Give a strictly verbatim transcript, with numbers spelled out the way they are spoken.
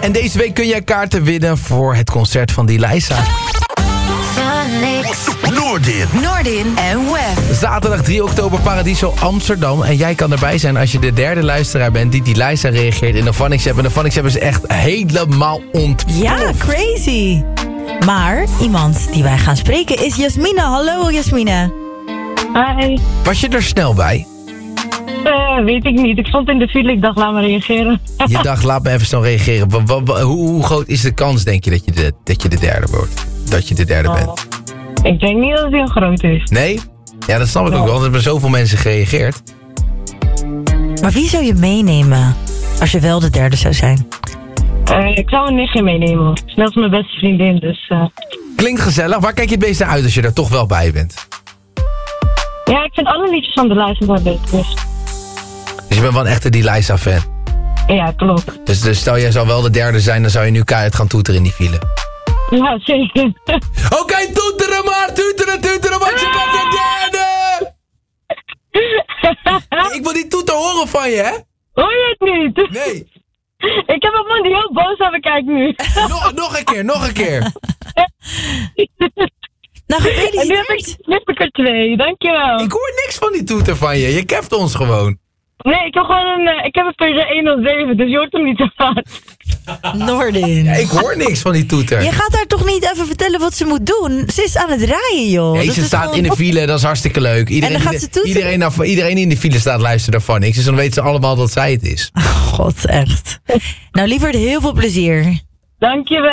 En deze week kun jij kaarten winnen voor het concert van Dilisa. Noordin. Noordin en Web. Zaterdag drie oktober Paradiso Amsterdam. En jij kan erbij zijn als je de derde luisteraar bent die Dilisa reageert in de Phonics app. En de Phonics app is echt helemaal ontploft. Ja, crazy. Maar iemand die wij gaan spreken is Jasmine. Hallo Jasmine. Hi. Was je er snel bij? Uh, weet ik niet. Ik stond in de file. Ik dacht, laat maar reageren. Je dacht, laat me even snel reageren. Wa- wa- wa- hoe, hoe groot is de kans, denk je, dat je de, dat je de derde wordt? Dat je de derde Oh. bent? Ik denk niet dat het heel groot is. Nee? Ja, dat snap ik ook wel. Want er hebben zoveel mensen gereageerd. Maar wie zou je meenemen als je wel de derde zou zijn? Uh, ik zou een nichtje meenemen. Snel als mijn beste vriendin. Dus uh... Klinkt gezellig. Waar kijk je het meest naar uit als je er toch wel bij bent? ja, ik vind alle liedjes van de lijst wel leuk. Dus Dus je bent wel een echte Dilisa-fan. ja, klopt. Dus, dus stel jij zou wel de derde zijn, dan zou je nu keihard gaan toeteren in die file. Ja, zeker. Oké, okay, toeteren maar, toeteren, toeteren, want je bent de derde! Ik wil die toeter horen van je, hè? Hoor je het niet? Nee. Ik heb een man die heel boos aan me kijkt nu. Nog, nog een keer, nog een keer. Nou, En nu heb ik, gefeliciteerd. nu heb ik er twee. Dankjewel. Ik hoor niks van die toeter van je. Je keft ons gewoon. Nee, ik heb gewoon een... Uh, ik heb een Peugeot honderdzeven, dus je hoort hem niet zo hard. Noordin. Ja, ik hoor niks van die toeter. Je gaat haar toch niet even vertellen wat ze moet doen? Ze is aan het rijden, joh. Nee, Dat ze is staat gewoon- in de file, dat is hartstikke leuk. Iedereen, En dan gaat ze toeteren? iedereen, nou, iedereen die in de file staat luistert daarvan niks. Dus dan weten ze allemaal dat zij het is. God, echt. Nou, lieverd, heel veel plezier. Dankjewel.